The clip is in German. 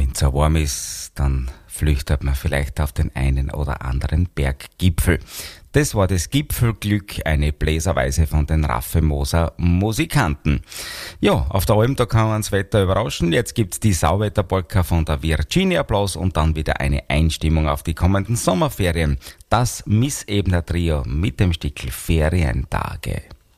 wenn es so warm ist, dann flüchtet man vielleicht auf den einen oder anderen Berggipfel. Das war das Gipfelglück, eine Bläserweise von den Raffe-Moser Musikanten. Ja, auf der Alm, da kann man das Wetter überraschen. Jetzt gibt's die Sauwetterpolka von der Virginia Blas und dann wieder eine Einstimmung auf die kommenden Sommerferien. Das Miss Ebner Trio mit dem Stickel Ferientage.